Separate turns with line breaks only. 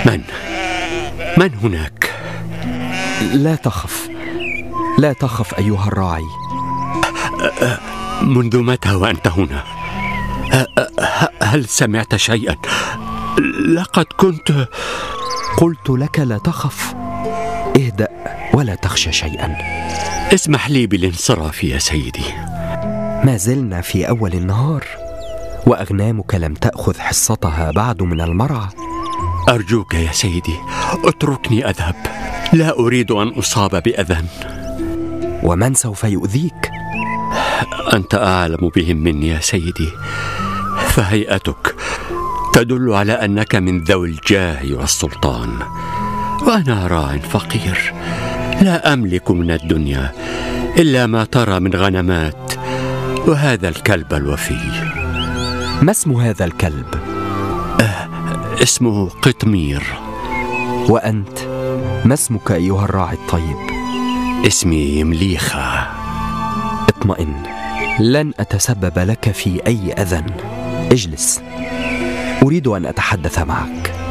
من هناك؟
لا تخف أيها الراعي.
منذ متى وأنت هنا؟ هل سمعت شيئا؟ لقد كنت...
قلت لك لا تخف، اهدأ ولا تخشى شيئا.
اسمح لي بالانصراف يا سيدي.
ما زلنا في أول النهار، وأغنامك لم تأخذ حصتها بعد من المرعى.
أرجوك يا سيدي، اتركني أذهب، لا أريد أن أصاب بأذى.
ومن سوف يؤذيك؟
أنت أعلم بهم مني يا سيدي، فهيئتك تدل على أنك من ذوي الجاه والسلطان، وأنا راع فقير لا أملك من الدنيا إلا ما ترى من غنمات وهذا الكلب الوفي.
ما اسم هذا الكلب؟
اسمه قطمير.
وأنت ما اسمك أيها الراعي الطيب؟
اسمي مليخة.
اطمئن، لن أتسبب لك في أي أذى. اجلس، أريد أن أتحدث معك.